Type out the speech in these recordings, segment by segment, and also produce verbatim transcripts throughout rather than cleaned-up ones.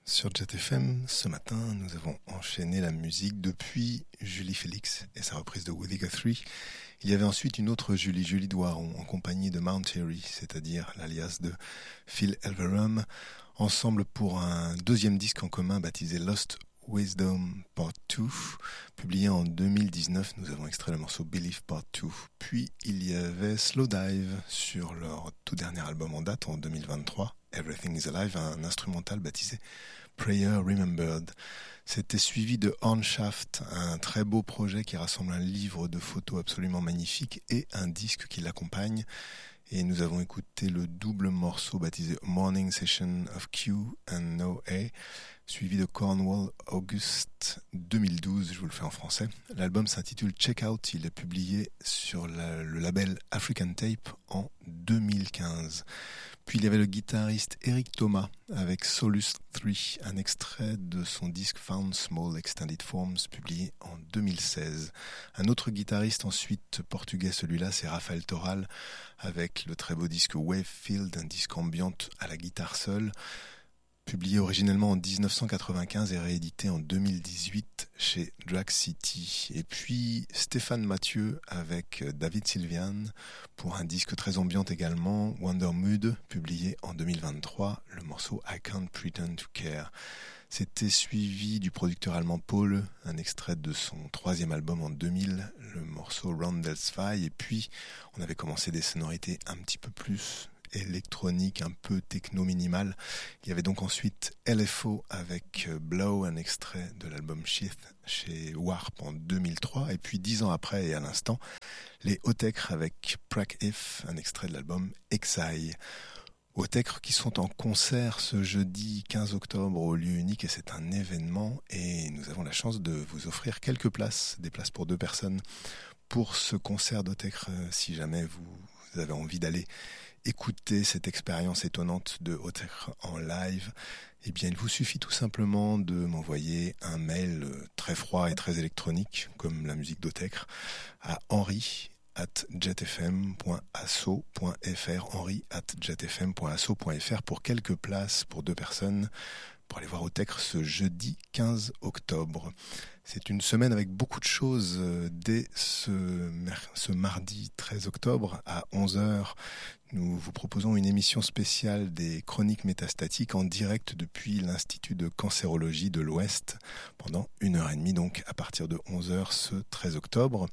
Sur Jet F M, ce matin, nous avons enchaîné la musique depuis Julie Félix et sa reprise de Woody Guthrie. Il y avait ensuite une autre Julie, Julie Doiron, en compagnie de Mount Airy, c'est-à-dire l'alias de Phil Elverum, ensemble pour un deuxième disque en commun baptisé Lost Wisdom Part deux, publié en deux mille dix-neuf. Nous avons extrait le morceau Belief Part deux. Puis il y avait Slow Dive sur leur tout dernier album en date en deux mille vingt-trois, Everything is Alive, un instrumental baptisé Prayer Remembered. C'était suivi de Hornshaft, un très beau projet qui rassemble un livre de photos absolument magnifique et un disque qui l'accompagne. Et nous avons écouté le double morceau baptisé Morning Session of Q and No A, suivi de Cornwall August deux mille douze, je vous le fais en français. L'album s'intitule Check Out, il est publié sur la, le label African Tape en deux mille quinze. Puis il y avait le guitariste Eric Thomas avec Solus trois, un extrait de son disque Found Small Extended Forms publié en deux mille seize. Un autre guitariste ensuite portugais, celui-là c'est Rafael Toral avec le très beau disque Wavefield, un disque ambiant à la guitare seule, publié originellement en dix-neuf cent quatre-vingt-quinze et réédité en deux mille dix-huit chez Drag City. Et puis Stéphane Mathieu avec David Sylvian pour un disque très ambiant également, Wonder Mood, publié en deux mille vingt-trois, le morceau I Can't Pretend to Care. C'était suivi du producteur allemand Paul, un extrait de son troisième album en deux mille, le morceau Roundelsfy. Et puis on avait commencé des sonorités un petit peu plus électronique, un peu techno-minimal. Il y avait donc ensuite L F O avec Blow, un extrait de l'album Sheath chez Warp en deux mille trois, et puis dix ans après et à l'instant, les Autechre avec Prac If, un extrait de l'album Exile. Autechre qui sont en concert ce jeudi quinze octobre au lieu unique, et c'est un événement, et nous avons la chance de vous offrir quelques places, des places pour deux personnes pour ce concert d'Autechre, si jamais vous avez envie d'aller écouter cette expérience étonnante de Autechre en live. Eh bien, il vous suffit tout simplement de m'envoyer un mail très froid et très électronique, comme la musique d'Autechre, à henri at jetfm point asso point fr, henri at jetfm point asso point fr pour quelques places pour deux personnes pour aller voir Autechre ce jeudi quinze octobre. C'est une semaine avec beaucoup de choses. Dès ce, mer- ce mardi treize octobre à onze heures, nous vous proposons une émission spéciale des chroniques métastatiques en direct depuis l'Institut de cancérologie de l'Ouest pendant une heure et demie, donc à partir de onze heures ce treize octobre.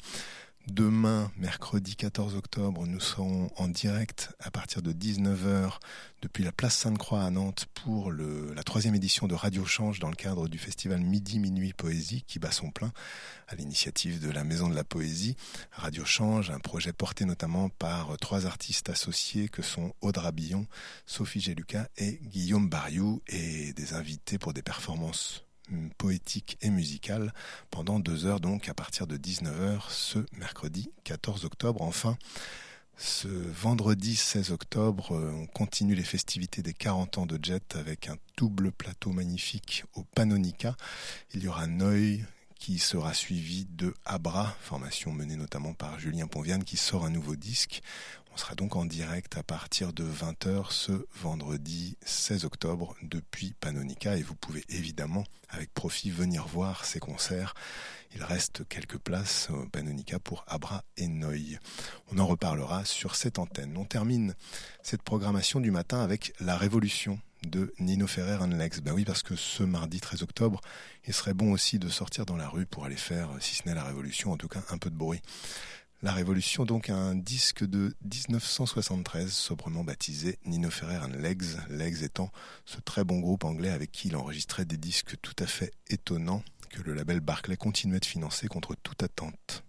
Demain, mercredi quatorze octobre, nous serons en direct à partir de dix-neuf heures depuis la place Sainte-Croix à Nantes pour le, la troisième édition de Radio Change dans le cadre du festival Midi Minuit Poésie qui bat son plein à l'initiative de la Maison de la Poésie. Radio Change, un projet porté notamment par trois artistes associés que sont Audra Billon, Sophie Géluca et Guillaume Bariou, et des invités pour des performances poétique et musicale pendant deux heures, donc à partir de dix-neuf heures ce mercredi quatorze octobre. Enfin, ce vendredi seize octobre, on continue les festivités des quarante ans de Jet avec un double plateau magnifique au Panonica. Il y aura Noy qui sera suivi de Abra, formation menée notamment par Julien Ponviane qui sort un nouveau disque. On sera donc en direct à partir de vingt heures ce vendredi seize octobre depuis Panonica, et vous pouvez évidemment avec profit venir voir ces concerts. Il reste quelques places au Panonica pour Abra et Noy. On en reparlera sur cette antenne. On termine cette programmation du matin avec La Révolution de Nino Ferrer and Legs. Ben oui, parce que ce mardi treize octobre, il serait bon aussi de sortir dans la rue pour aller faire, si ce n'est la Révolution, en tout cas un peu de bruit. La Révolution, donc un disque de dix-neuf cent soixante-treize, sobrement baptisé Nino Ferrer and Legs, Legs étant ce très bon groupe anglais avec qui il enregistrait des disques tout à fait étonnants que le label Barclay continuait de financer contre toute attente.